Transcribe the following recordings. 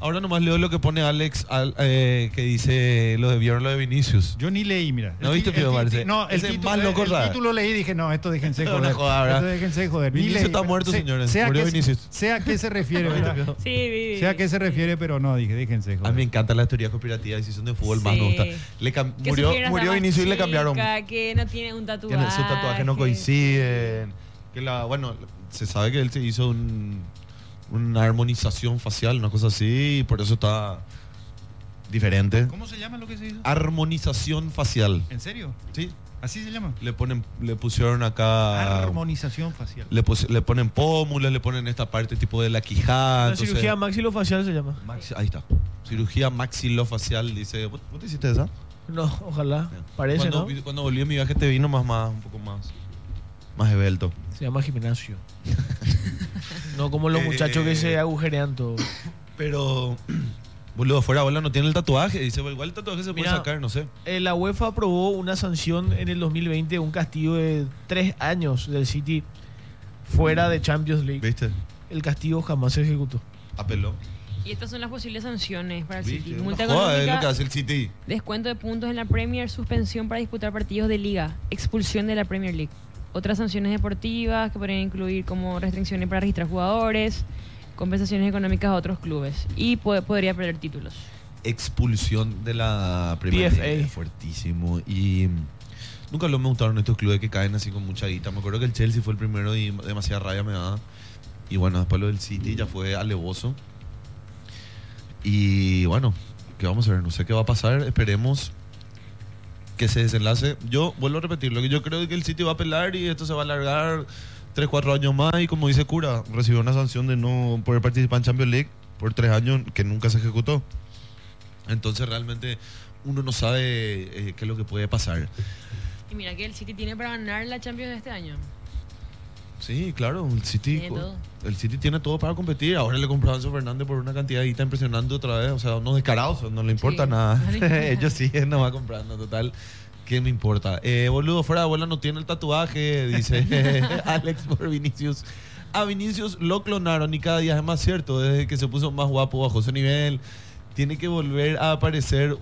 Ahora nomás leo lo que pone Alex, que dice vieron lo de Vinicius. Yo ni leí, mira. ¿No viste, Pío Marce? No, el título leí y dije, no, esto déjense joder. Una joda, ¿verdad? Esto déjense joder. Vinicius está muerto, señores. Murió Vinicius. Sé a qué se refiere, ¿verdad? Sí, Sé a qué se refiere, pero no, dije, déjense joder. A mí me encanta la teoría conspirativa de decisión de fútbol, más me gusta. Murió Vinicius y le cambiaron. Que no tiene un tatuaje. Que sus tatuajes no coinciden. Se sabe que él se hizo una armonización facial, una cosa así, y por eso está diferente. ¿Cómo se llama lo que se hizo? Armonización facial. ¿En serio? Sí. ¿Así se llama? Le pusieron acá... Armonización facial. Le ponen pómulos, le ponen esta parte tipo de la quijada. La cirugía maxilofacial se llama. Ahí está. Cirugía maxilofacial, dice. ¿Vos te hiciste esa? No, ojalá. Parece, ¿no? Cuando volví a mi viaje te vino un poco más esbelto. Se llama gimnasio. No como los muchachos que se agujerean todo. Pero, boludo, fuera bola no tiene el tatuaje. Dice, igual el tatuaje se puede sacar, no sé. La UEFA aprobó una sanción en el 2020, un castigo de 3 años del City fuera de Champions League. ¿Viste? El castigo jamás se ejecutó. Apeló. Y estas son las posibles sanciones para el City. Multa económica, es lo que hace el City. Descuento de puntos en la Premier, suspensión para disputar partidos de Liga, expulsión de la Premier League. Otras sanciones deportivas que podrían incluir como restricciones para registrar jugadores, compensaciones económicas a otros clubes y podría perder títulos. Expulsión de la Premier League, fuertísimo. Y nunca me gustaron estos clubes que caen así con mucha guita. Me acuerdo que el Chelsea fue el primero y demasiada rabia me daba. Y bueno, después lo del City ya fue alevoso. Y bueno, ¿qué vamos a ver? No sé qué va a pasar. Esperemos que se desenlace. Yo vuelvo a repetirlo, que yo creo que el City va a apelar y esto se va a alargar 3-4 años más. Y como dice Cura, recibió una sanción de no poder participar en Champions League por 3 años que nunca se ejecutó. Entonces realmente uno no sabe qué es lo que puede pasar. Y mira que el City tiene para ganar la Champions de este año. Sí, claro, el City tiene todo para competir. Ahora le compraron a Enzo Fernández por una cantidad impresionante otra vez. O sea, unos descarados, no le importa nada. Ellos siguen nomás comprando, total. ¿Qué me importa? Boludo, fuera de bola no tiene el tatuaje, dice Alex por Vinicius. A Vinicius lo clonaron y cada día es más cierto. Desde que se puso más guapo, bajó su nivel. Tiene que volver a aparecer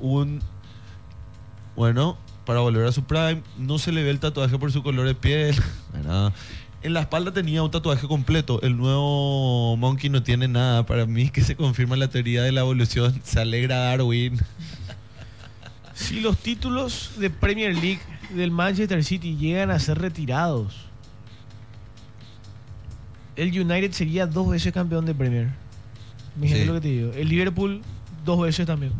para volver a su prime. No se le ve el tatuaje por su color de piel. Bueno, en la espalda tenía un tatuaje completo. El nuevo Monkey no tiene nada. Para mí que se confirma la teoría de la evolución. Se alegra Darwin. Si los títulos de Premier League del Manchester City llegan a ser retirados, el United sería 2 veces campeón de Premier. Fíjate lo que te digo. El Liverpool 2 veces también.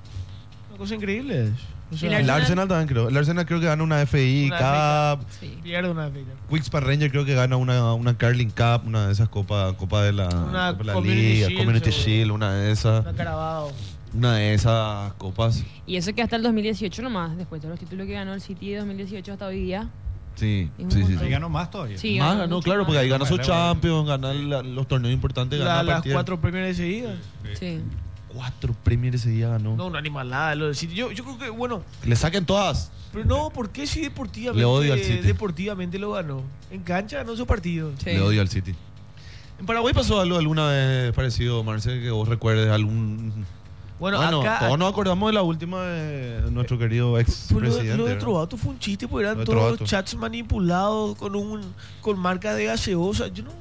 Una cosa increíble. O sea, el Arsenal también creo. El Arsenal creo que gana una FI Cup. Sí. Pierde una FI Cup. Quicks Park Ranger creo que gana una Carling Cup, una de esas copa de la Liga, Community Shield, una de esas. Una Carabao. Una de esas copas. Y eso que hasta el 2018 nomás, después de los títulos que ganó el City de 2018 hasta hoy día. Sí. Ahí ganó más todavía. Sí, más ganó, claro, porque ahí ganó su Champions, ganó los torneos importantes. Las 4 Premier seguidas. Sí. 4 Premier ese día ganó. No, una animalada lo del City. Yo creo que, bueno... Que le saquen todas. Pero no, ¿por qué si deportivamente, le odio al City. Deportivamente lo ganó? En cancha ganó su partido. Sí. Le odio al City. ¿En Paraguay pasó algo alguna vez parecido, Marcel, que vos recuerdes algún... Bueno, acá, todos nos acordamos de la última de nuestro querido ex presidente. Lo de Trovato fue un chiste, porque eran todos chats manipulados con marca de gaseosa. Yo no...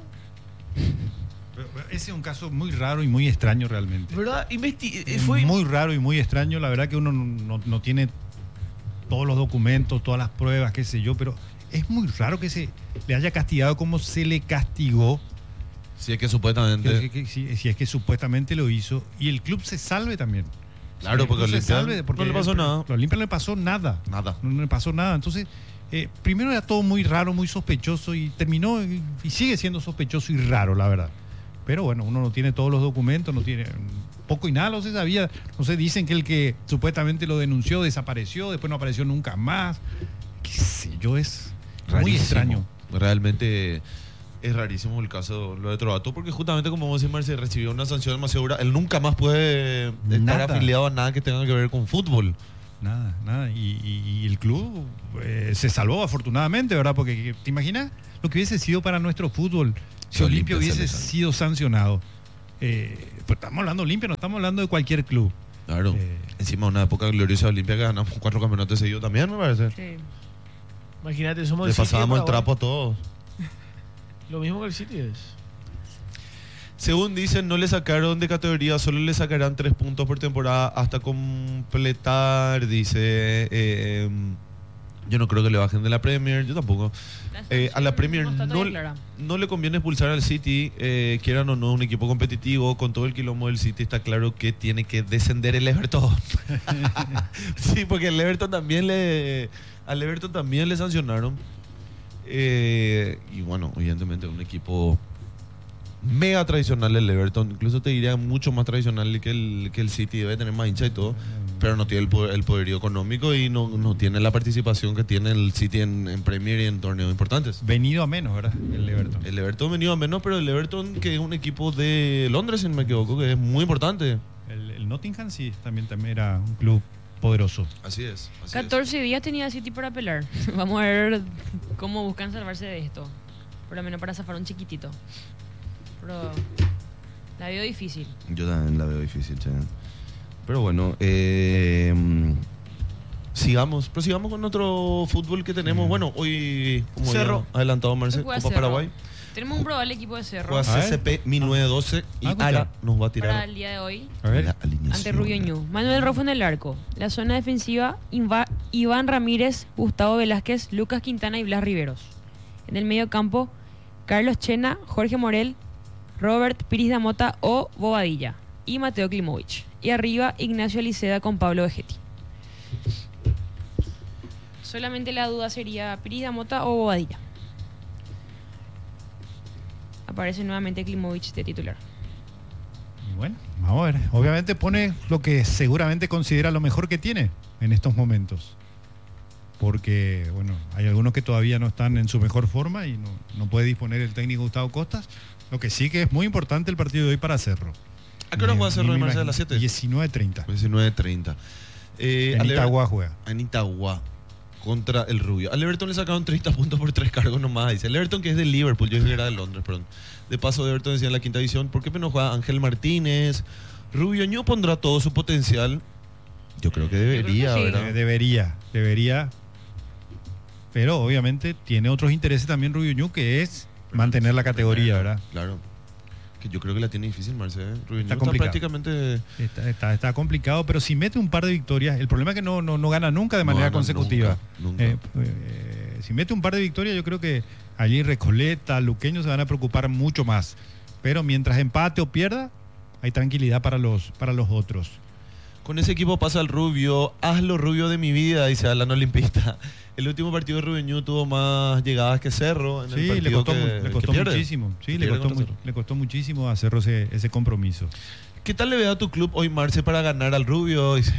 Ese es un caso muy raro y muy extraño realmente. ¿Verdad? Fue muy raro y muy extraño. La verdad que uno no tiene todos los documentos, todas las pruebas, qué sé yo, pero es muy raro que se le haya castigado como se le castigó. Si es que supuestamente... Si es que supuestamente lo hizo. Y el club se salve también. Claro, porque no le pasó nada. A Olimpia no le pasó nada. No le pasó nada. Entonces, primero era todo muy raro, muy sospechoso y terminó y sigue siendo sospechoso y raro, la verdad. Pero bueno, uno no tiene todos los documentos, no tiene... Poco y nada no se sabía. No sé, dicen que el que supuestamente lo denunció desapareció, después no apareció nunca más. Qué sé yo, es rarísimo. Muy extraño. Realmente... Es rarísimo el caso lo de Trovato, porque justamente como vos decís, Marcel, recibió una sanción demasiado dura. Él nunca más puede estar afiliado a nada que tenga que ver con fútbol. Nada. Y el club se salvó afortunadamente, ¿verdad? Porque ¿te imaginas lo que hubiese sido para nuestro fútbol si Olimpia hubiese sido sancionado? Pues estamos hablando de Olimpia, no estamos hablando de cualquier club. Claro. Encima una época gloriosa de Olimpia que ganamos 4 campeonatos seguidos también, me parece. Sí. Imagínate, somos Le el City de pasábamos el Paraguay. trapo a todos. Lo mismo que el City es. Según dicen, no le sacaron de categoría, solo le sacarán 3 puntos por temporada hasta completar, dice. Yo no creo que le bajen de la Premier, yo tampoco. A la Premier No está todavía clara. no le conviene expulsar al City, quieran o no, un equipo competitivo. Con todo el quilombo del City está claro que tiene que descender el Everton. Sí, porque al Everton también le sancionaron. Y bueno, evidentemente un equipo mega tradicional el Everton, incluso te diría mucho más tradicional que el City, debe tener más hincha y todo, pero no tiene el poderío económico y no tiene la participación que tiene el City en Premier y en torneos importantes. Venido a menos, ¿verdad? El Everton. El Everton venido a menos, pero el Everton, que es un equipo de Londres, si no me equivoco, que es muy importante. El Nottingham sí, también era un club poderoso. Así es. 14 días tenía City para apelar. Vamos a ver cómo buscan salvarse de esto. Por lo menos para zafar un chiquitito. Pero la veo difícil. Yo también la veo difícil, che. Pero bueno, prosigamos con otro fútbol que tenemos. Bueno, hoy, como Cerro. ya adelantado Marce, Hoy juega Copa Cerro. Paraguay. Tenemos un probable equipo de Cerro Juega A ver. CCP 1912 y escucha. Ara nos va a para tirar el día de hoy A ver. la alineación. ante Rubio Ñu. Manuel Rofo en el arco. La zona defensiva, Iván Ramírez, Gustavo Velázquez, Lucas Quintana y Blas Riveros. En el medio campo, Carlos Chena, Jorge Morel, Robert Piris da Mota o Bobadilla y Mateo Klimovic. Y arriba, Ignacio Aliceda con Pablo Vegetti. Solamente la duda sería Piris da Mota o Bobadilla. Aparece nuevamente Klimovic de titular. Y bueno, vamos a ver. Obviamente pone lo que seguramente considera lo mejor que tiene en estos momentos. Porque, bueno, hay algunos que todavía no están en su mejor forma y no puede disponer el técnico Gustavo Costas. Lo que sí que es muy importante el partido de hoy para Cerro. ¿A qué hora juega Cerro de Marce? ¿A las 7? 19:30. 19:30. En Itagua juega. En Itagua. Contra el Rubio. Al Everton le sacaron 30 puntos por 3 cargos nomás. Dice el Everton, que es de Liverpool, yo dije que era de Londres, perdón. De paso, de Everton decía en la quinta división, ¿por qué no juega Ángel Martínez? Rubio Ñu pondrá todo su potencial. Yo creo que debería, creo que sí. ¿verdad? Debería. Pero obviamente tiene otros intereses también Rubio Ñu, que es mantener la categoría, ¿verdad? Claro. Que yo creo que la tiene difícil, Marce. Rubio Ñu Está complicado. prácticamente... Está complicado, pero si mete un par de victorias, el problema es que no gana nunca de manera consecutiva. Nunca. Si mete un par de victorias, yo creo que allí Recoleta, Luqueño se van a preocupar mucho más. Pero mientras empate o pierda, hay tranquilidad para los otros. Con ese equipo pasa el Rubio. Hazlo Rubio de mi vida, dice Alan Olimpista. El último partido de Rubio Ñu tuvo más llegadas que Cerro. En el Sí, partido le costó que pierde. muchísimo. Sí, Que le pierde contra Cerro. costó muchísimo a Cerro ese compromiso. ¿Qué tal le ve a tu club hoy, Marce, para ganar al Rubio? Dice,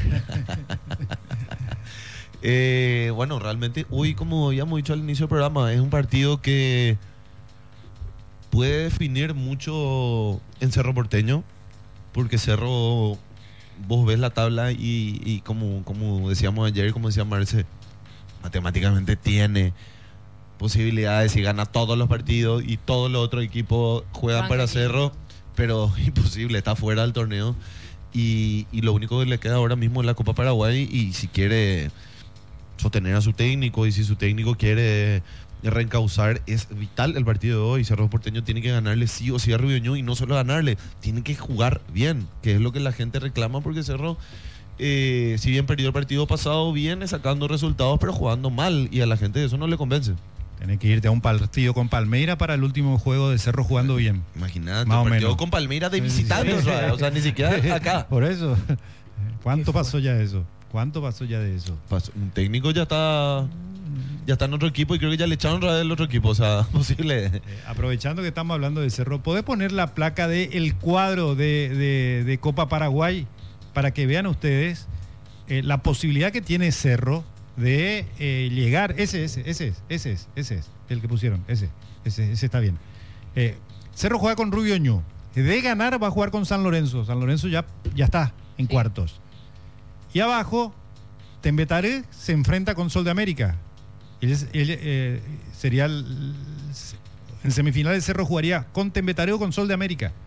bueno, realmente hoy, como ya hemos dicho al inicio del programa, es un partido que puede definir mucho en Cerro Porteño, porque Cerro, vos ves la tabla y como decíamos ayer, como decía Marce, matemáticamente tiene posibilidades y gana todos los partidos y todos los otros equipos juegan Van para que sí. Cerro, pero imposible, está fuera del torneo y lo único que le queda ahora mismo es la Copa Paraguay y si quiere sostener a su técnico y si su técnico quiere reencauzar, es vital el partido de hoy. Cerro Porteño tiene que ganarle sí o sí a Rubio Ñu y no solo ganarle, tiene que jugar bien, que es lo que la gente reclama porque Cerro, si bien perdió el partido pasado, viene sacando resultados pero jugando mal y a la gente eso no le convence. Tenés que irte a un partido con Palmeira para el último juego de Cerro jugando bien. Imagínate, Más o un partido menos. con Palmeiras de visitante, o sea, ni siquiera acá. Por eso. ¿Cuánto pasó ya de eso? Un técnico ya está en otro equipo y creo que ya le echaron otra vez el otro equipo, o sea, posible. Aprovechando que estamos hablando de Cerro, ¿podés poner la placa del cuadro de Copa Paraguay para que vean ustedes la posibilidad que tiene Cerro de llegar? Ese es el que pusieron, ese está bien. Cerro juega con Rubio Ñu. De ganar va a jugar con San Lorenzo. San Lorenzo ya está en cuartos. Y abajo, Tembetaré se enfrenta con Sol de América. Él sería en semifinales Cerro jugaría con Tembetaré o con Sol de América.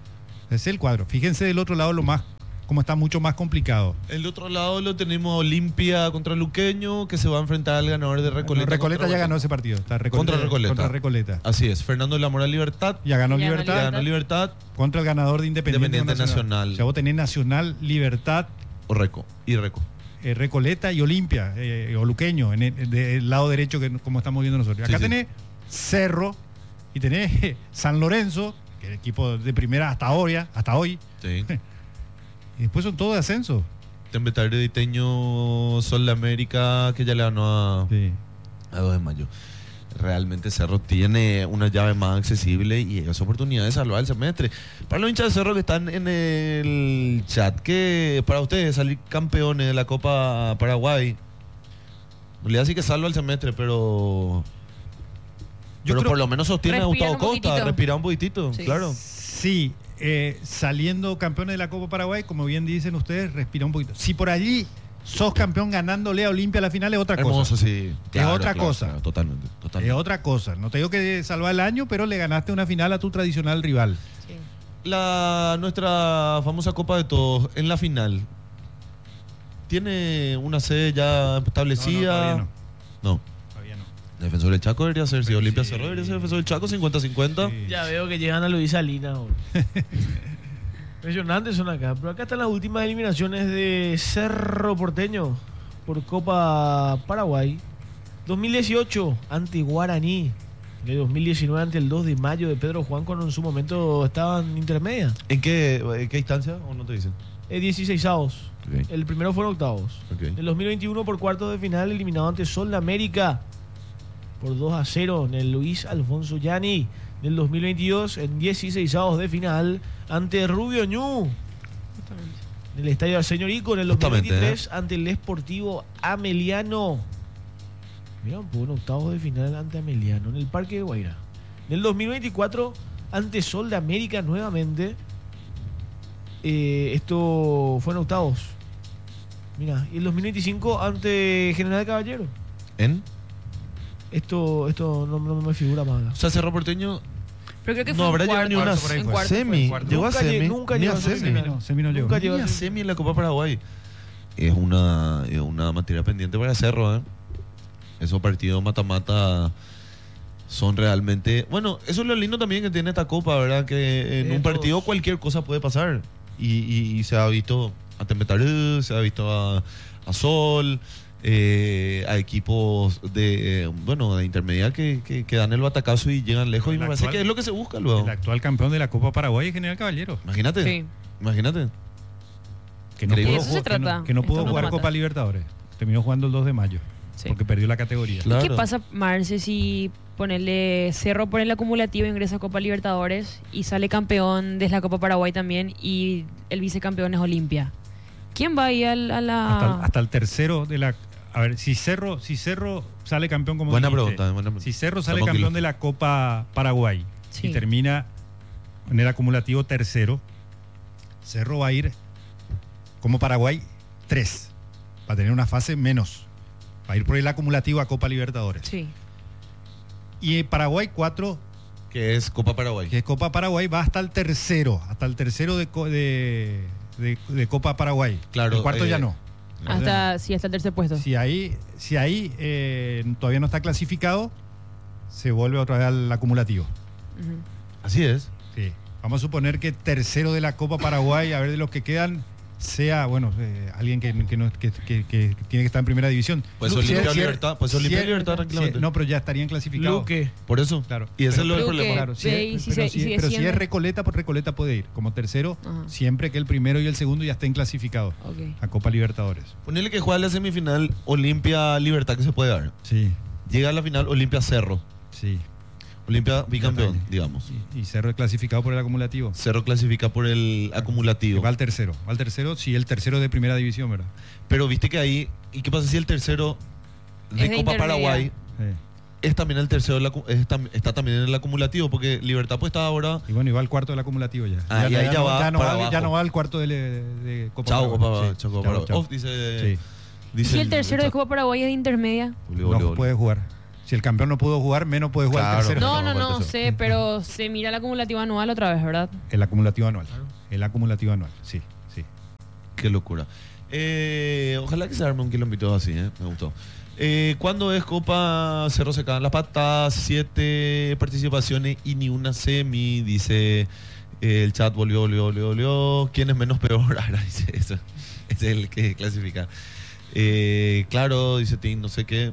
Es el cuadro. Fíjense del otro lado como está mucho más complicado. El otro lado lo tenemos Olimpia contra Luqueño, que se va a enfrentar al ganador de Recoleta. No, Recoleta ya ganó ese partido. Está contra Recoleta. Contra Recoleta. Así es. Fernando de la Moral Libertad. Ya ganó Libertad. Ganó Libertad. Contra el ganador de Independiente Nacional. O sea, vos tenés Nacional, Libertad. O Reco. Y Reco. Recoleta y Olimpia, o Luqueño, del lado derecho, que como estamos viendo nosotros. Acá tenés Cerro y tenés San Lorenzo, que es el equipo de primera hasta hoy. Sí. Y después son todos de ascenso. Tembetario Diteño, Sol de América, que ya le ganó a 2 de mayo. Realmente Cerro tiene una llave más accesible y es oportunidad de salvar el semestre. Para los hinchas de Cerro que están en el chat, que para ustedes salir campeones de la Copa Paraguay, en realidad sí que salva el semestre, pero por lo menos sostiene a Gustavo Costa, respira un poquitito, sí. Claro. Sí, saliendo campeones de la Copa Paraguay, como bien dicen ustedes, respira un poquito. Si por allí sos campeón ganándole a Olimpia a la final, es otra cosa. Sí. Claro, es otra cosa. Claro, totalmente. Es otra cosa. No te digo que salvar el año, pero le ganaste una final a tu tradicional rival. Sí. Nuestra famosa Copa de Todos, en la final, ¿tiene una sede ya establecida? No. Defensor del Chaco debería ser, si Olimpia Cerro debería ser Defensor del Chaco, 50-50. Sí. Ya veo que llegan a Luis Salinas. Impresionantes son acá. Pero acá están las últimas eliminaciones de Cerro Porteño por Copa Paraguay. 2018 ante Guaraní. De 2019 ante el 2 de mayo de Pedro Juan, cuando en su momento estaban intermedias. ¿En qué instancia o no te dicen? 16avos. Okay. El primero fueron octavos. Okay. En 2021 por cuartos de final eliminado ante Sol de América por 2-0 en el Luis Alfonso Yani. Del 2022 en 16avos de final ante Rubio Ñu en el Estadio Señorico. En el 2023 ante el Sportivo Ameliano. Mira, en octavos de final ante Ameliano en el Parque de Guaira. En el 2024 ante Sol de América nuevamente. Esto fue en octavos. Mira, y el 2025 ante General Caballero. Esto no me figura más. O sea, Cerro Porteño pero creo que no habrá llegado ni una semi. Llegó a semi. Nunca llegó a semi. Semi no llegó. Nunca llegó a semi en la Copa Paraguay. Es una materia pendiente para Cerro, ¿eh? Esos partidos mata-mata son realmente... Bueno, eso es lo lindo también que tiene esta Copa, ¿verdad? Que en un partido cualquier cosa puede pasar. Y se ha visto a Tembetario, se ha visto a Sol... a equipos de intermedia que dan el batacazo y llegan lejos, y me parece que es lo que se busca luego. El actual campeón de la Copa Paraguay es General Caballero. Imagínate. Sí. Imagínate. Que no pudo jugar Copa Libertadores. Terminó jugando el 2 de mayo. Sí. Porque perdió la categoría. Claro. ¿Qué pasa, Marce, si ponerle Cerro por el acumulativo, ingresa a Copa Libertadores y sale campeón de la Copa Paraguay también y el vicecampeón es Olimpia? ¿Quién va ahí a la...? Hasta el tercero de la... A ver, si Cerro sale campeón, como buena dijiste, pregunta. Si Cerro sale campeón de la Copa Paraguay y termina en el acumulativo tercero, Cerro va a ir como Paraguay 3, va a tener una fase menos, va a ir por el acumulativo a Copa Libertadores. Sí. Y Paraguay 4, que es Copa Paraguay. Que es Copa Paraguay, va hasta el tercero de Copa Paraguay. Claro, el cuarto ya no. Hasta el tercer puesto. Si ahí todavía no está clasificado, se vuelve otra vez al acumulativo. Uh-huh. Así es. Sí. Vamos a suponer que tercero de la Copa Paraguay, a ver de los que quedan, sea alguien que tiene que estar en primera división. Pues Olimpia Libertad tranquilamente. No, pero ya estarían clasificados. Luque. Por eso. Claro. Y ese es el problema. Claro, si es Recoleta, pues Recoleta puede ir como tercero, siempre que el primero y el segundo ya estén clasificados a Copa Libertadores. Ponele que juega la semifinal Olimpia Libertad, que se puede dar. Sí. Llega a la final Olimpia Cerro. Sí. Olimpia bicampeón, digamos. Y Cerro es clasificado por el acumulativo. Cerro clasifica por el acumulativo. Va al tercero. Sí, el tercero de primera división, ¿verdad? Pero viste que ahí... ¿Y qué pasa si el tercero de Copa Paraguay es también el tercero, está también en el acumulativo? Porque Libertad pues está ahora... Y bueno, y va al cuarto del acumulativo ya. Ya no va al cuarto de Copa Paraguay. Chao, Copa Paraguay. Dice si el tercero de Copa Paraguay es de intermedia. No puede jugar. Si el campeón no pudo jugar, menos puede jugar el tercero. No sé, pero se mira el acumulativo anual otra vez, ¿verdad? El acumulativo anual. Claro. El acumulativo anual, sí. Qué locura. Ojalá que se arme un kilombito así, me gustó. ¿Cuándo es Copa Cerro se caen las patas? 7 participaciones y ni una semi, dice el chat. Volvió. ¿Quién es menos peor? Ahora dice eso. Es el que clasifica. Claro, dice Tim, no sé qué.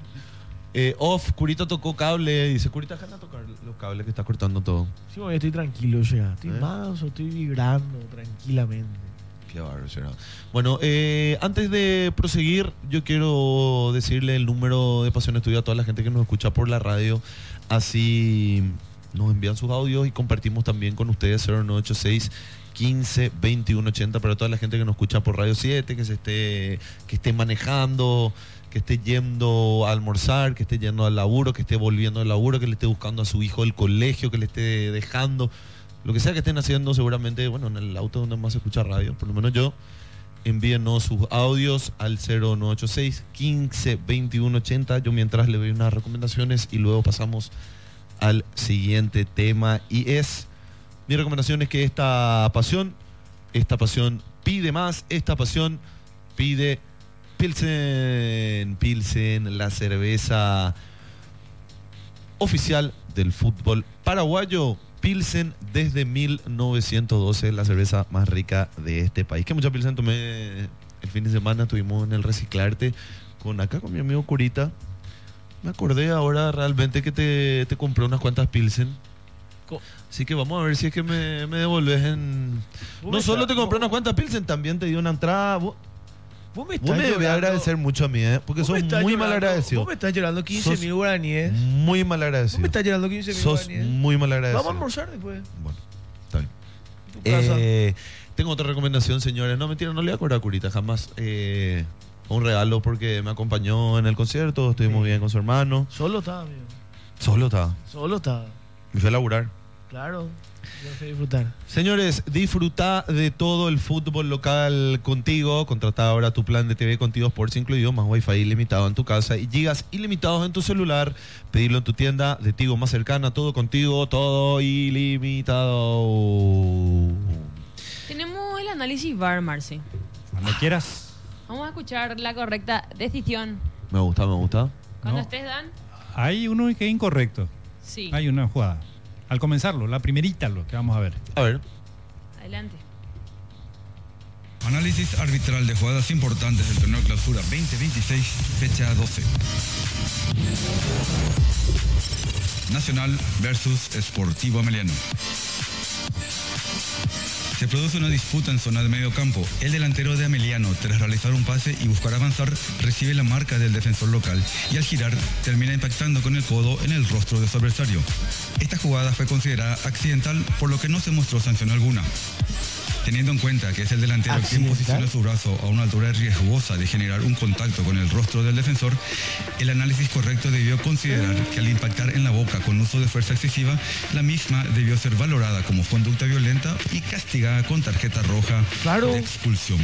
Curita tocó cable. Dice, Curita, dejan de tocar los cables que está cortando todo. Sí, bueno, estoy tranquilo ya. Estoy manso, estoy vibrando tranquilamente. Qué bárbaro será. Bueno, antes de proseguir, yo quiero decirle el número de Pasión Estudio a toda la gente que nos escucha por la radio. Así nos envían sus audios y compartimos también con ustedes 0986 15 21 80 para toda la gente que nos escucha por Radio 7, que esté manejando, que esté yendo a almorzar, que esté yendo al laburo, que esté volviendo al laburo, que le esté buscando a su hijo del colegio, que le esté dejando. Lo que sea que estén haciendo, seguramente, bueno, en el auto donde más se escucha radio, por lo menos yo, envíenos sus audios al 0986 15 21 80. Yo mientras le doy unas recomendaciones y luego pasamos al siguiente tema. Y mi recomendación es que esta pasión pide más, esta pasión pide Pilsen, la cerveza oficial del fútbol paraguayo. Pilsen desde 1912, la cerveza más rica de este país. Que mucha Pilsen tomé el fin de semana, estuvimos en el Reciclarte con mi amigo Curita. Me acordé ahora realmente que te compré unas cuantas Pilsen. Así que vamos a ver si es que me devolves en... No solo te compré unas cuantas Pilsen, también te di una entrada. Vos me debes agradecer mucho a mí, porque sos muy mal agradecido. Vos me estás llorando 15.000 guaraníes. Muy mal agradecido. Vos me estás llorando 15.000 guaraníes. Sos muy mal agradecido. Vamos a almorzar después. Bueno, está bien. Tengo otra recomendación, señores. No, mentira, no le voy a cobrar a Curita jamás. Un regalo porque me acompañó en el concierto, estuvimos bien con su hermano. Solo estaba, amigo. Solo estaba. Me fui a laburar. Claro. Yo sé disfrutar. Señores, disfruta de todo el fútbol local contigo. Contrata ahora tu plan de TV Contigo Sports incluido, más wifi ilimitado en tu casa y gigas ilimitados en tu celular. Pedilo en tu tienda de Tigo más cercana. Todo contigo, todo ilimitado. Tenemos el análisis VAR, Marci. Cuando quieras. Vamos a escuchar la correcta decisión. Me gusta. Cuando estés, Dan. Hay uno que es incorrecto. Sí. Hay una jugada. Al comenzarlo, la primerita lo que vamos a ver. A ver. Adelante. Análisis arbitral de jugadas importantes del torneo Clausura 2026, fecha 12. Nacional versus Sportivo Ameliano. Se produce una disputa en zona de medio campo. El delantero de Ameliano, tras realizar un pase y buscar avanzar, recibe la marca del defensor local y al girar termina impactando con el codo en el rostro de su adversario. Esta jugada fue considerada accidental, por lo que no se mostró sanción alguna. Teniendo en cuenta que es el delantero quien posiciona su brazo a una altura riesgosa de generar un contacto con el rostro del defensor, el análisis correcto debió considerar que al impactar en la boca con uso de fuerza excesiva, la misma debió ser valorada como conducta violenta y castigada con tarjeta roja de expulsión.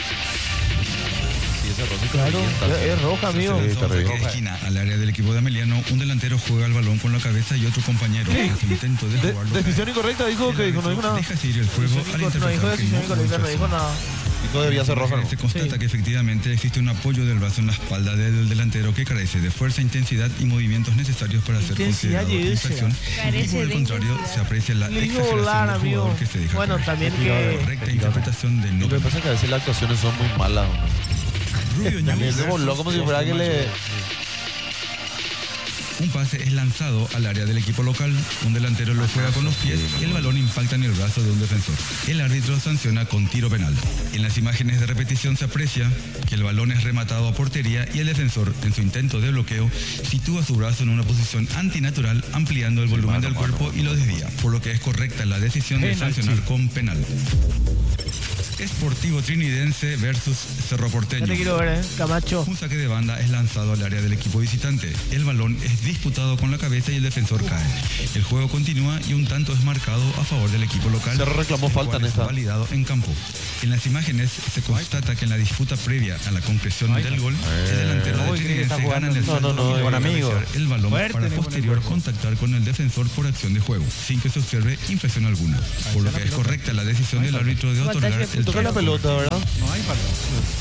Claro, es roja, amigo. En esquina al área del equipo de Ameliano, un delantero juega el balón con la cabeza y otro compañero en su intento de jugarlo. Decisión incorrecta, dijo que no dijo nada. Deja seguir el juego al interpretar que no dijo nada. Dijo debía ser roja. Se constata que efectivamente existe un apoyo del brazo en la espalda del delantero que carece de fuerza, intensidad y movimientos necesarios para ser considerado infracción. Y por el contrario, se aprecia la exageración del jugador que se deja Bueno, caer. también que... Correcta interpretación de no. Lo que pasa es que a veces las actuaciones son muy malas. Se voló como si fuera que le... Un pase es lanzado al área del equipo local, un delantero lo juega con los pies y el balón impacta en el brazo de un defensor. El árbitro sanciona con tiro penal. En las imágenes de repetición se aprecia que el balón es rematado a portería y el defensor, en su intento de bloqueo, sitúa su brazo en una posición antinatural, ampliando el volumen del cuerpo y lo desvía, por lo que es correcta la decisión de sancionar con penal. Sportivo Trinidense versus Cerro Porteño. Ya te quiero ver, Camacho. Un saque de banda es lanzado al área del equipo visitante. El balón es disputado con la cabeza y el defensor cae. El juego continúa y un tanto es marcado a favor del equipo local. Cerro reclamó falta en esta. Validado en campo. En las imágenes se constata que en la disputa previa a la concreción del gol, el delantero de Trinidense gana el con amigos. el balón para posterior contactar con el defensor por acción de juego, sin que se observe infracción alguna. Por lo que es correcta la decisión del árbitro de otorgar el Toca la pelota, ¿verdad? No hay falta.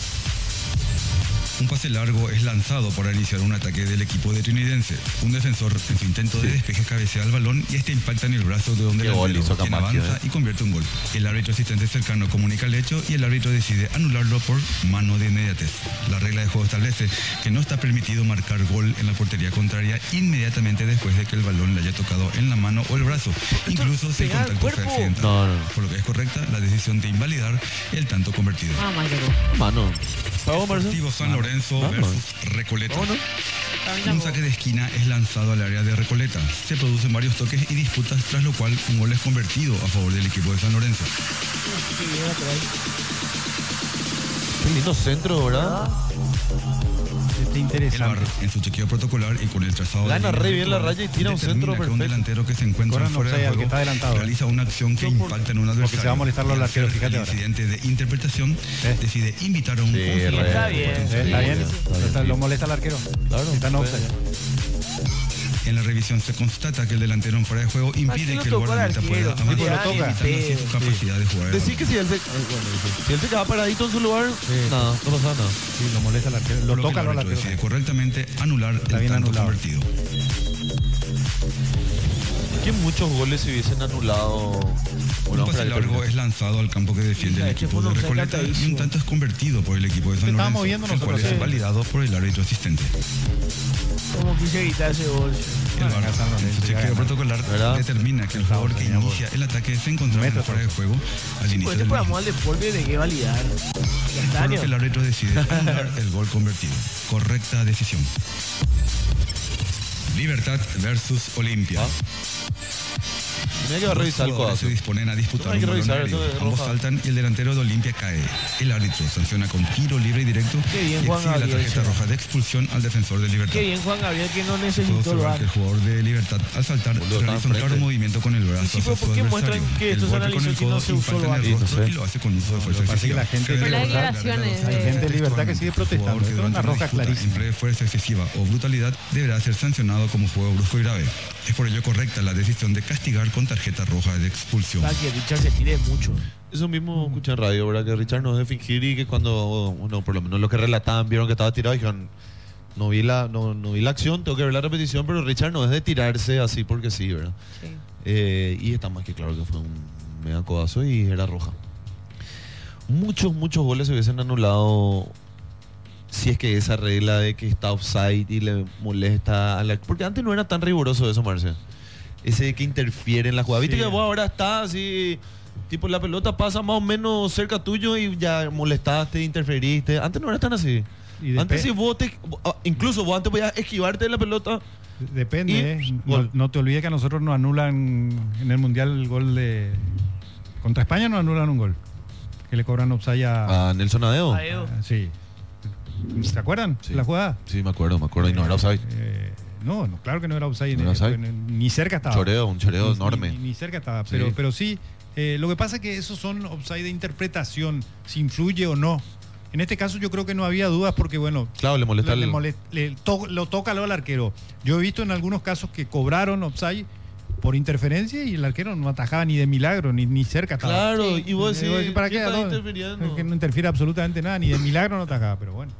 Un pase largo es lanzado para iniciar un ataque del equipo de Trinidense. Un defensor en su intento de despeje cabecea el balón y este impacta en el brazo de donde el delantero, quien avanza y convierte un gol. El árbitro asistente cercano comunica el hecho y el árbitro decide anularlo por mano de inmediatez. La regla de juego establece que no está permitido marcar gol en la portería contraria inmediatamente después de que el balón le haya tocado en la mano o el brazo, incluso si el contacto fue accidental. Por lo que es correcta la decisión de invalidar el tanto convertido. Mano. Deportivo San Lorenzo versus Recoleta. Un saque de esquina es lanzado al área de Recoleta. Se producen varios toques y disputas, tras lo cual un gol es convertido a favor del equipo de San Lorenzo. Qué lindo centro, ¿verdad? El VAR, en su chequeo protocolar y con el trazado gana re bien la raya y tira un centro que un perfecto. delantero que se encuentra fuera de juego realiza una acción que impacta en un adversario. Porque se va a molestar los arqueros, fíjate el ahora. incidente de interpretación decide invitar a un Está bien. Está bien. Lo molesta al arquero. Claro. Está en offside. En la revisión se constata que el delantero en fuera de juego impide que el guardameta pueda avanzar, limitando así su capacidad de jugar. Decir que si él se queda paradito en su lugar, nada, no pasa nada. Sí, lo molesta al arquero. Lo toca al el árbitro arquero. decide correctamente anular el bien tanto anulado. convertido. Que muchos goles se hubiesen anulado. Un pase largo es lanzado al campo que defiende el equipo de Recoleta y un tanto es convertido por el equipo de San Estábamos Lorenzo, viendo el cual nosotros, es validado por el árbitro asistente. Como quise evitar ese gol. El VAR, en su chequeo protocolar, determina que el jugador que inicia el ataque se encontraba fuera de juego al inicio Pues del este mismo. programa del deporte de qué validar. Por lo que el árbitro decide anular el gol convertido. Correcta decisión. Libertad versus Olimpia. Mira que va a revisar el Los jugadores codazo. se disponen a disputar Hay que un balón revisar, aéreo. esto es Ambos roja. saltan y el delantero de Olimpia cae. El árbitro sanciona con tiro libre y directo Qué bien, y Juan exhibe la Gabriel, tarjeta sí. roja de expulsión al defensor de Libertad. Qué bien, Juan Gabriel, que no Puedo necesitó el observar VAR. que el jugador de Libertad al saltar Boludo, realiza un está claro enfrente. movimiento con el brazo Y sí, hacia pero su ¿por qué adversario. muestran que El esto se golpe con analizó el si no codo se usó impacta el en el VAR? rostro No sé. y lo hace con uso de fuerza Lo que pasa es que excesiva. la gente Cabe de Pero recordar hay declaraciones la de- Hay gente de Libertad que sigue protestando. jugador que Esto es una durante roja disputa clarísima. emplee fuerza excesiva o brutalidad deberá ser sancionado como juego brusco y grave. Es por ello correcta la decisión de castigar con tarjeta roja de expulsión. Para que Richard se tire mucho. Eso mismo escuché en radio, ¿verdad? Que Richard no es de fingir y que cuando, bueno, por lo menos lo que relataban, vieron que estaba tirado y dijeron, no vi la acción, tengo que ver la repetición, pero Richard no es de tirarse así porque sí, ¿verdad? Sí. Y está más que claro que fue un mega codazo y era roja. Muchos goles se hubiesen anulado si es que esa regla de que está offside y le molesta a la... Porque antes no era tan riguroso eso, Marce. Ese de que interfiere en la jugada. Viste Sí. que vos ahora estás así... Tipo, la pelota pasa más o menos cerca tuyo y ya molestaste, interferiste. Antes no era tan así. Y Antes si vos incluso vos antes podías esquivarte de la pelota. Depende, Y- No, gol. no te olvides que a nosotros nos anulan en el Mundial el gol de... Contra España nos anulan un gol. Que le cobran offside a... A Nelson Adeo. A Edo. Sí. ¿Se acuerdan? Sí. La jugada. Sí, me acuerdo. Y no era offside. No, claro que no era offside. ¿No era offside? Ni cerca estaba. Un choreo Ni- enorme. Ni cerca estaba. Sí. Pero sí, lo que pasa es que esos son offside de interpretación, si influye o no. En este caso yo creo que no había dudas porque, bueno, Claro, le molesta lo toca luego al arquero. Yo he visto en algunos casos que cobraron offside por interferencia y el arquero no atajaba ni de milagro, ni cerca estaba. Claro, Sí. y vos decís, ¿para ¿quién qué? está No, interfiriendo? que no interfiere absolutamente nada, ni de milagro no atajaba, pero bueno.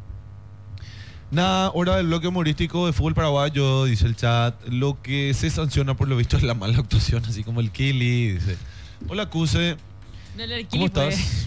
Nada, hora del bloque humorístico de fútbol paraguayo, dice el chat. Lo que se sanciona por lo visto es la mala actuación, así como el Kili, dice. Hola, Cuse. ¿Cómo estás?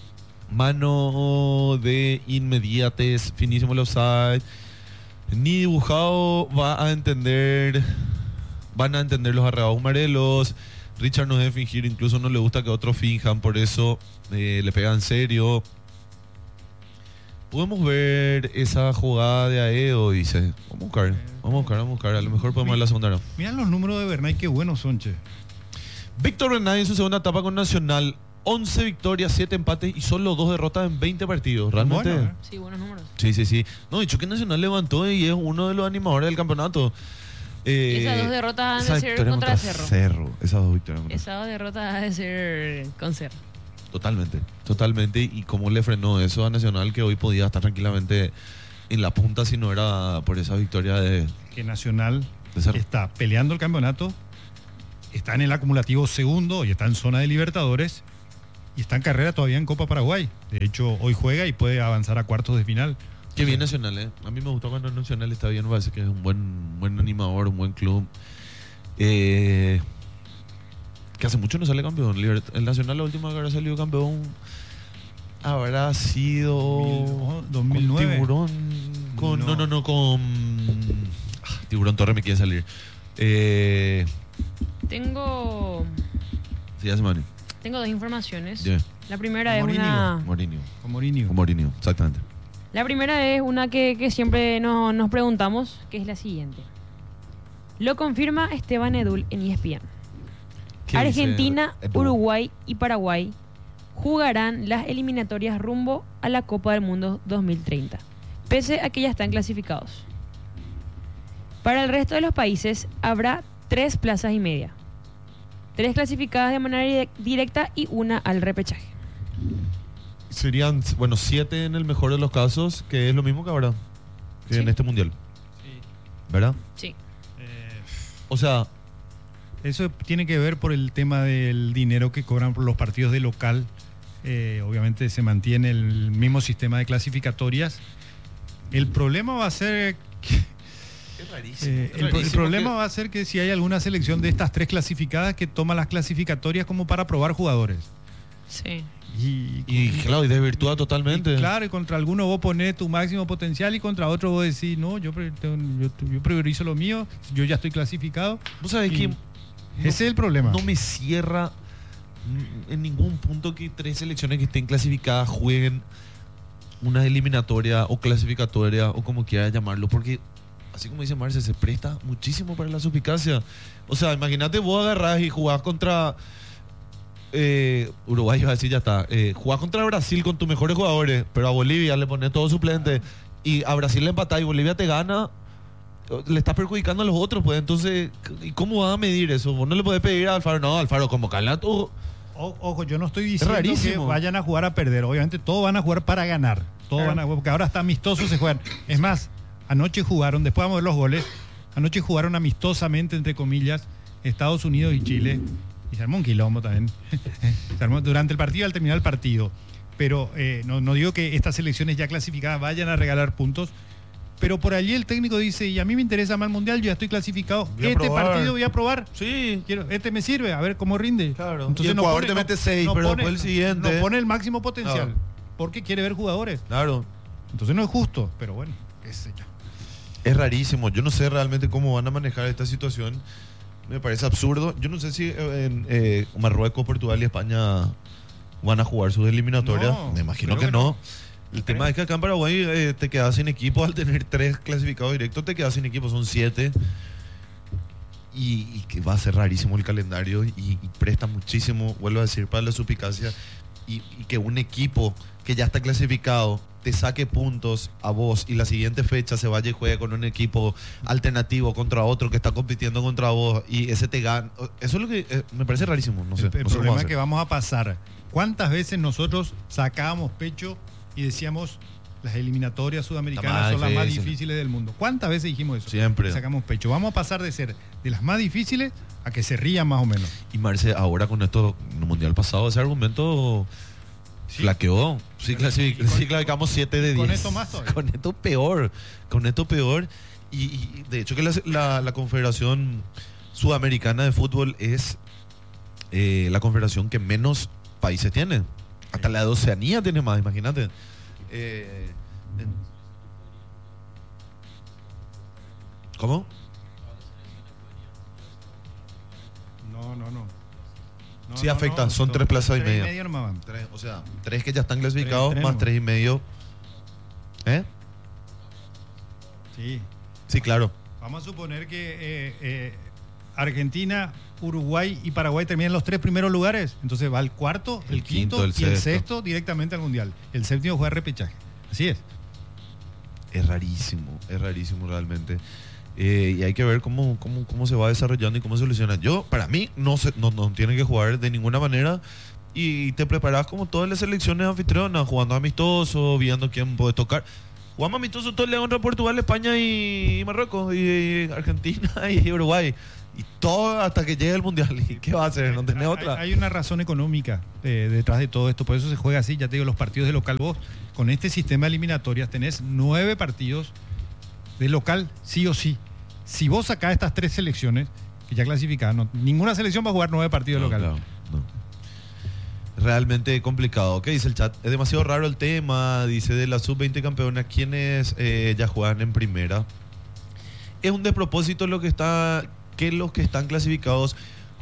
Mano de inmediates, finísimo el offside. Ni dibujado van a entender los arrebados marelos. Richard no debe fingir, incluso no le gusta que otros finjan, por eso le pega en serio. Podemos ver esa jugada de Aedo, dice. Vamos a buscar. A lo mejor podemos ver la segunda. ¿No? Mirá los números de Bernay, qué buenos son, che. Víctor Bernay en su segunda etapa con Nacional 11 victorias, 7 empates y solo 2 derrotas en 20 partidos. Realmente. Bueno, Sí, buenos números. Sí. No, dicho que Nacional levantó y es uno de los animadores del campeonato. Esas 2 derrotas han de ser victoria contra Cerro. Esas 2 victorias. Esas 2 derrotas han de ser con Cerro. Totalmente. Y cómo le frenó eso a Nacional, que hoy podía estar tranquilamente en la punta si no era por esa victoria de Nacional Cerro. está peleando el campeonato, está en el acumulativo segundo y está en zona de Libertadores y está en carrera todavía en Copa Paraguay. De hecho, hoy juega y puede avanzar a cuartos de final. Qué bien Nacional, ¿eh? A mí me gusta cuando Nacional está bien, me parece que es un buen animador, un buen club. Que hace mucho no sale campeón. El Nacional, la última que habrá salido campeón, habrá sido 2009. Con Tiburón. Con Tiburón Torre me quiere salir. Tengo Sí, hace Manu. 2 informaciones. Yeah. La primera es Mourinho. una... Mourinho. Exactamente. La primera es una que siempre nos preguntamos, que es la siguiente. Lo confirma Esteban Edul en ESPN. ¿Qué Argentina, dice Edu? Uruguay y Paraguay jugarán las eliminatorias rumbo a la Copa del Mundo 2030, pese a que ya están clasificados. Para el resto de los países habrá 3 plazas y media. 3 clasificadas de manera directa y una al repechaje. Serían, 7 en el mejor de los casos, que es lo mismo que ahora, que Sí. en este mundial. ¿Verdad? Sí. O sea, Eso tiene que ver por el tema del dinero que cobran por los partidos de local. Obviamente se mantiene el mismo sistema de clasificatorias. El problema va a ser que, es rarísimo. el problema va a ser que si hay alguna selección de estas 3 clasificadas que toma las clasificatorias como para probar jugadores. Sí. Y claro, y desvirtúa totalmente. Claro, y contra alguno vos ponés tu máximo potencial y contra otro vos decís, no, yo priorizo lo mío, yo ya estoy clasificado. ¿Vos sabés Y que ese es el problema. no me cierra en ningún punto que 3 selecciones que estén clasificadas jueguen una eliminatoria o clasificatoria o como quiera llamarlo? Porque, así como dice Marce, se presta muchísimo para la suspicacia. O sea, imagínate vos agarrás y jugás contra... Uruguay, iba a decir, ya está. Jugás contra Brasil con tus mejores jugadores, pero a Bolivia le pones todo suplente y a Brasil le empatás y Bolivia te gana, le estás perjudicando a los otros, pues. Entonces, ¿y cómo vas a medir eso? Vos no le podés pedir a Alfaro, no, Alfaro, como calma tú. Ojo, yo no estoy diciendo que rarísimo. vayan a jugar a perder. Obviamente todos van a jugar para ganar. Todos van a jugar, porque ahora está amistoso, se juegan. Es más, anoche jugaron, después vamos a ver los goles, anoche jugaron amistosamente, entre comillas, Estados Unidos y Chile. Y se armó un quilombo también. Se armó durante el partido, al terminar el partido. Pero no digo que estas selecciones ya clasificadas vayan a regalar puntos. Pero por allí el técnico dice, y a mí me interesa más el Mundial, yo ya estoy clasificado. Voy a probar. Partido voy a probar. Sí. Este me sirve, a ver cómo rinde. Claro. Entonces Y el no jugador pone- te mete 6, no pero pone- después el siguiente. No pone el máximo potencial. Claro. Porque quiere ver jugadores. Claro. Entonces no es justo, pero bueno, qué sé yo. Es rarísimo. Yo no sé realmente cómo van a manejar esta situación. Me parece absurdo. Yo no sé si en Marruecos, Portugal y España van a jugar sus eliminatorias. No, Me imagino creo que que no. no. El tema es que acá en Paraguay te quedas sin equipo. Al tener 3 clasificados directos, te quedas sin equipo. Son 7. Y que va a ser rarísimo el calendario. Y presta muchísimo, vuelvo a decir, para la suspicacia. Y que un equipo que ya está clasificado te saque puntos a vos y la siguiente fecha se vaya y juegue con un equipo alternativo contra otro que está compitiendo contra vos y ese te gana. Eso es lo que me parece rarísimo. No sé, El no sé cómo problema es hacer. que vamos a pasar. ¿Cuántas veces nosotros sacábamos pecho y decíamos las eliminatorias sudamericanas Está son las más más difícil. difíciles del mundo? ¿Cuántas veces dijimos eso? Siempre. Sacamos pecho. Vamos a pasar de ser de las más difíciles a que se rían más o menos. Y Marce, ahora con esto, en el mundial pasado, ese argumento Sí. flaqueó. Sí, Y con- clasificamos 7 de 10. con esto más todavía. Con esto peor. Con esto peor. Y de hecho que la Confederación Sudamericana de Fútbol es la confederación que menos países tiene. Hasta la de Oceanía tiene más, imagínate. ¿Cómo? No. Sí, afecta, son 3 plazas y media. nomás van. 3, o sea, 3 que ya están clasificados, Tres más nomás. 3 y medio. ¿Eh? Sí. Sí, claro. Vamos a suponer que Argentina, Uruguay y Paraguay terminan los 3 primeros lugares, entonces va el cuarto, el quinto y el sexto directamente al Mundial. El séptimo juega repechaje. Así es. Es rarísimo realmente. Y hay que ver cómo se va desarrollando y cómo se soluciona. Para mí, no tiene que jugar de ninguna manera. Y te preparas como todas las selecciones anfitrionas, jugando amistoso, viendo quién puede tocar. Jugamos amistoso todo el día contra Portugal, España y Marruecos, y Argentina y Uruguay. Y todo hasta que llegue el Mundial. ¿Y qué va a hacer? ¿No tenés otra? Hay una razón económica detrás de todo esto. Por eso se juega así. Ya te digo, los partidos de local, vos con este sistema de eliminatorias tenés 9 partidos de local, sí o sí. Si vos sacás estas 3 selecciones que ya clasificadas, ninguna selección va a jugar 9 partidos de local. Claro, no. Realmente complicado. ¿Qué dice el chat? Es demasiado raro el tema. Dice de la sub-20 campeona, quienes ya juegan en primera. Es un despropósito que los que están clasificados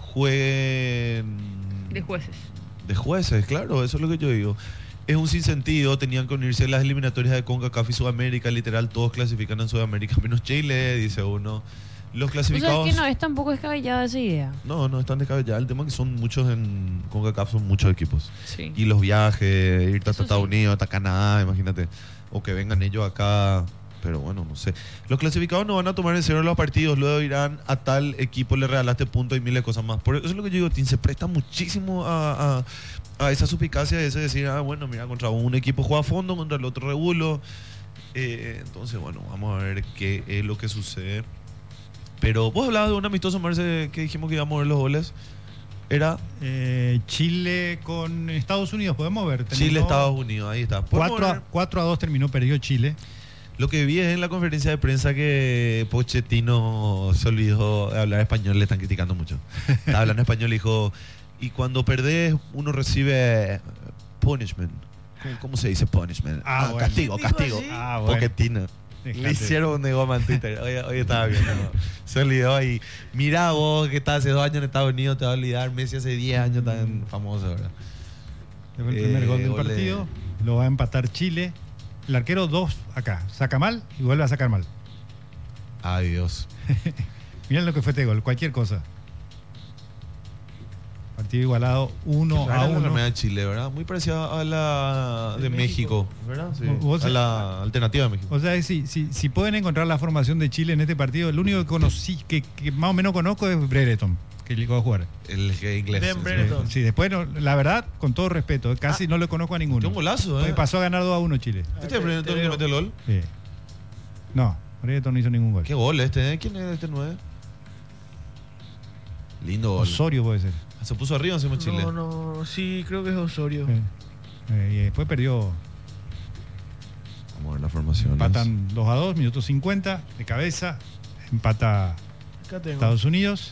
jueguen de jueces. De jueces, claro, eso es lo que yo digo. Es un sinsentido, tenían que unirse las eliminatorias de CONCACAF y Sudamérica, literal, todos clasifican en Sudamérica, menos Chile, dice uno. Los clasificados... O sea, es que no es tampoco descabellada esa idea. No es tan descabellada. El tema es que son muchos en CONCACAF, son muchos equipos. Sí. Y los viajes, irte hasta Estados Unidos, hasta Canadá, imagínate. O que vengan ellos acá... Pero bueno, no sé. Los clasificados no van a tomar en serio los partidos. Luego irán a tal equipo, le regalaste puntos y miles de cosas más. Por eso es lo que yo digo, Tim, se presta muchísimo a esa suspicacia de ese decir, bueno, mira, contra un equipo juega a fondo, contra el otro regulo. Entonces, bueno, vamos a ver qué es lo que sucede. Pero vos hablabas de un amistoso, Marce, que dijimos que íbamos a ver los goles. Era Chile con Estados Unidos, podemos ver. Chile, Estados Unidos, ahí está. 4-2 terminó, perdió Chile. Lo que vi es en la conferencia de prensa que Pochettino se olvidó de hablar español, le están criticando mucho. Estaba hablando español y dijo, y cuando perdés uno recibe punishment. ¿Cómo se dice punishment? Bueno. Castigo. Bueno. Pochettino. Le hicieron un negocio en Twitter. Hoy estaba viendo. Se olvidó ahí. Mira vos que estás hace 2 años en Estados Unidos, te vas a olvidar. Messi hace 10 años tan famoso, ¿verdad? El primer gol del partido lo va a empatar Chile. El arquero 2 acá, saca mal y vuelve a sacar mal. Ay, Dios. Miren lo que fue este gol, cualquier cosa. Partido igualado 1-1. La de Chile, ¿verdad? Muy parecida a la de México, ¿verdad? Sí. A la alternativa de México. O sea, si pueden encontrar la formación de Chile en este partido, el único que conocí, que más o menos conozco es Brereton, que llegó a jugar. El inglés. Sí, después, la verdad, con todo respeto, casi no le conozco a ninguno. Qué un golazo, Pasó a ganar 2-1 Chile. ¿Este es Brereton que mete el gol? Sí. No, Brereton no hizo ningún gol. ¿Qué gol este? ¿Quién es este 9? Lindo gol. Osorio puede ser. Se puso arriba encima Chile. No, sí, creo que es Osorio. Y después perdió. Vamos a ver la formación. Empatan 2-2, minuto 50, de cabeza. Empata Estados Unidos.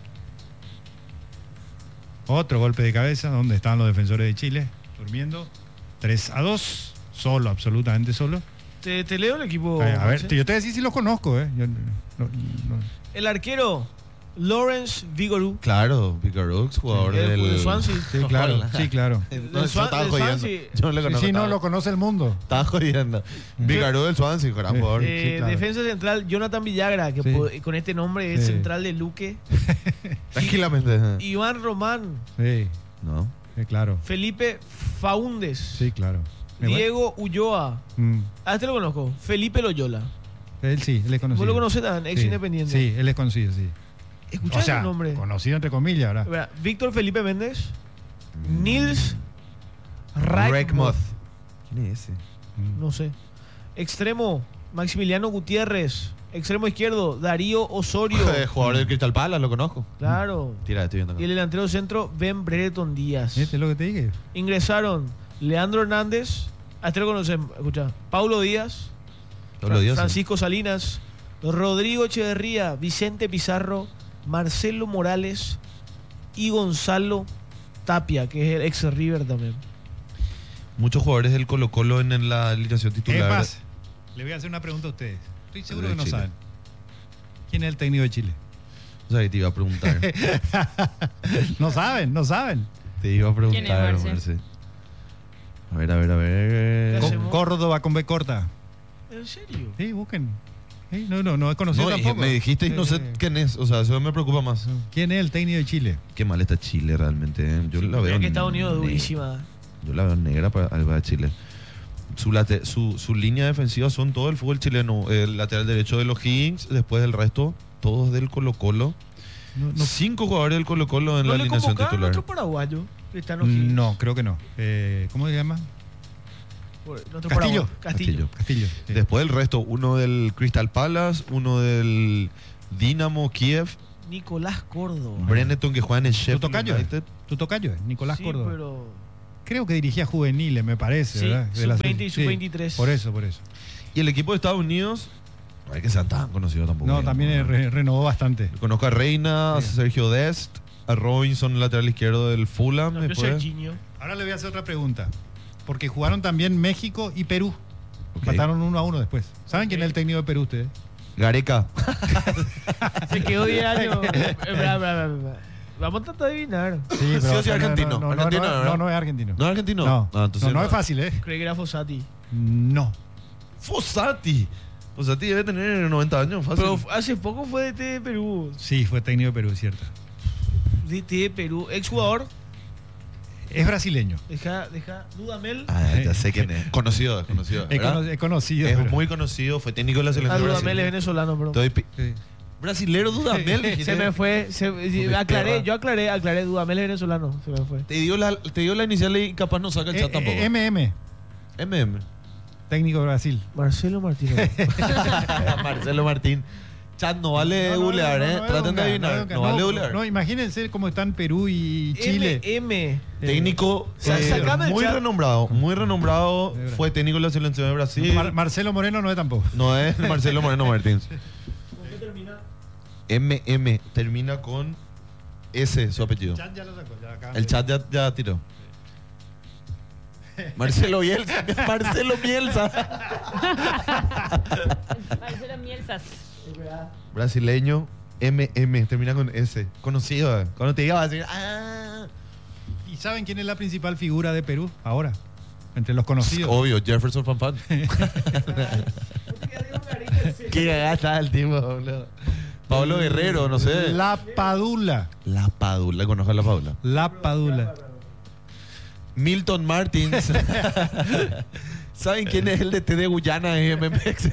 Otro golpe de cabeza, donde estaban los defensores de Chile, durmiendo. 3-2, solo, absolutamente solo. Te leo el equipo. A ver, yo te voy a decir si los conozco. El arquero Lawrence Vigouroux. Claro, Vigouroux, jugador del Swansea. Sí, claro. Sí, claro. Estaba jodiendo. Yo no le conozco. Sí, no lo conoce el mundo. Estaba jodiendo. Vigouroux del Swansea, gran jugador. Sí, claro. Defensa central Jonathan Villagra, que con este nombre es central de Luque. Tranquilamente. Iván Román. Sí. No. Sí, claro. Felipe Faúndez. Sí, claro. Diego Ulloa. A este lo conozco. Felipe Loyola. Él sí, él es conocido. ¿Vos lo conocés tan? Ex independiente. Sí, él es conocido, sí. ¿Escuchás el nombre? Conocido entre comillas, ¿verdad? Víctor Felipe Méndez. Nils Reichmuth. ¿Quién es ese? No sé. Extremo Maximiliano Gutiérrez. Extremo izquierdo Darío Osorio. Jugador del Crystal Palace, lo conozco. Claro. Tira, estoy viendo. Y el delantero centro Ben Brereton Díaz. Este es lo que te dije. Ingresaron Leandro Hernández. A este lo conocen. Escucha. Paulo Díaz. Francisco Salinas. Rodrigo Echeverría. Vicente Pizarro. Marcelo Morales y Gonzalo Tapia, que es el ex River también. Muchos jugadores del Colo-Colo en la alineación titular. Es más, le voy a hacer una pregunta a ustedes. Estoy seguro que no saben. ¿Quién es el técnico de Chile? O sea, que te iba a preguntar. No saben. Te iba a preguntar, ¿Quién es Marce? A ver. Córdoba con B corta. ¿En serio? Sí, busquen. No es conocido tampoco. Me dijiste y no sé quién es. O sea, eso me preocupa más. ¿Quién es el técnico de Chile? Qué mal está Chile realmente. Yo la veo. Que Estados Unidos es durísima. Yo la veo negra para Chile. Su línea defensiva son todo el fútbol chileno. El lateral derecho de los Higgins, después del resto, todos del Colo-Colo. 5 jugadores del Colo-Colo en la alineación titular. ¿No otro paraguayo? No, creo que no. ¿Cómo se llama? Castillo. Sí. Después del resto, uno del Crystal Palace, uno del Dinamo Kiev. Nicolás Córdoba. Brenneton, que juega en el Sheffield United. Tu tocayo es Nicolás Córdoba. Pero... creo que dirigía juveniles, me parece, sí, ¿verdad? Sub-20 y Sub-23. Por eso. Y el equipo de Estados Unidos, no es que sean tan conocidos tampoco. No, también renovó bastante. Conozco a Reina, a Sergio Dest, a Robinson, lateral izquierdo del Fulham. Ahora le voy a hacer otra pregunta. Porque jugaron también México y Perú. Mataron 1-1 después. ¿Saben quién es el técnico de Perú ustedes? Gareca. Se quedó 10 años. Vamos a tratar de adivinar. Sí, pero sí, argentino. No es argentino. ¿No es argentino? No, entonces no es fácil, ¿eh? Creí que era Fossati. No. Fossati debe tener 90 años, fácil. Pero hace poco fue DT de Perú. Sí, fue técnico de Perú, es cierto. DT de Perú. Exjugador. Es brasileño. Deja Dudamel. Ya sé quién es. Conocido. Es conocido. Es muy conocido, fue técnico de la selección de Brasil. Dudamel es venezolano, bro. Brasilero Dudamel. Se me fue. Yo aclaré. Dudamel es venezolano. Se me fue. Te dio la inicial y capaz no saca el chat tampoco. MM. Técnico de Brasil. Marcelo Martín. Marcelo Martín. Chat, no vale googlear, Traten de adivinar. No vale googlear. No, imagínense cómo están Perú y Chile. Técnico muy renombrado. Fue técnico de la selección de Brasil. Marcelo Moreno no es tampoco. No es Marcelo Moreno Martins. ¿Con qué termina? MM. Termina con S, su apellido. El chat ya lo sacó. El chat ya tiró. Marcelo Bielsa. Marcelo Bielsas. Brasileño, MM, termina con S. Conocido. Cuando te diga vas a decir, ¿Y saben quién es la principal figura de Perú ahora? Entre los conocidos. Obvio, Jefferson Fanfan. Qué gata el tipo, boludo. Pablo Guerrero, no sé. La Padula. Conozco a La Padula. La Padula. Milton Martins. ¿Saben quién es el DT de Guyana en MMX?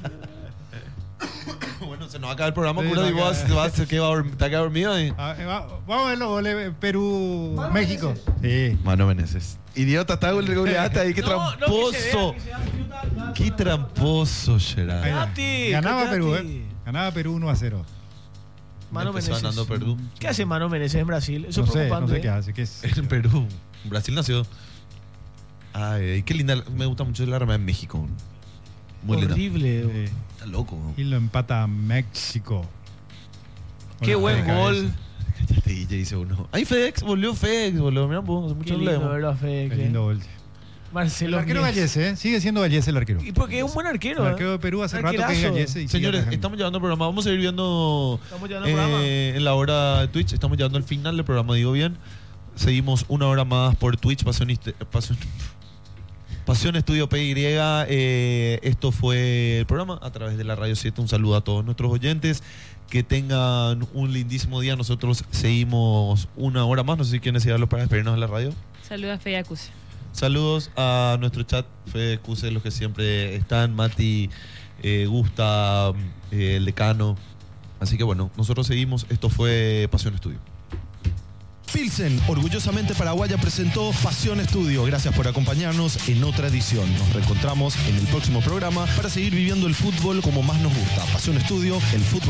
Bueno, se nos va a acabar el programa. Sí, ¿Te va a quedar dormido ahí? Vamos a ver los goles Perú, México. Sí. Mano Meneses. Idiota, está goleaste ahí. Qué tramposo. Qué tramposo, Gerard. Ganaba Perú, Ganaba Perú 1-0. Mano Meneses. Ganando Perú. ¿Qué hace Mano Meneses en Brasil? Eso es preocupante. No sé qué hace. ¿Qué es? En Perú. Brasil nació. Ay, qué linda. Me gusta mucho la remera en México. Muy linda. Horrible. Está loco. Y lo empata México. Qué buen gol. Cállate, dice uno. Ay, FedEx, volvió FedEx, boludo. Mirá, mucho lindo FedEx. Qué lindo gol. Marcelo. El arquero Gallese, sigue siendo Gallese el arquero. Y porque es un buen arquero. El arquero de Perú hace rato que es Gallese. Señores, estamos llevando el programa. Vamos a ir viendo en la hora de Twitch. Estamos llegando al final del programa, digo bien. Seguimos una hora más por Twitch. Pasión Estudio PY. Esto fue el programa a través de la Radio 7. Un saludo a todos nuestros oyentes. Que tengan un lindísimo día. Nosotros seguimos una hora más. No sé si quieren decirlo para despedirnos de la radio. Saludos a Fede Acuse. Saludos a nuestro chat, Fede Acuse, los que siempre están. Mati, Gusta, el decano. Así que bueno, nosotros seguimos. Esto fue Pasión Estudio. Pilsen, orgullosamente paraguaya, presentó Pasión Estudio. Gracias por acompañarnos en otra edición. Nos reencontramos en el próximo programa para seguir viviendo el fútbol como más nos gusta. Pasión Estudio, el fútbol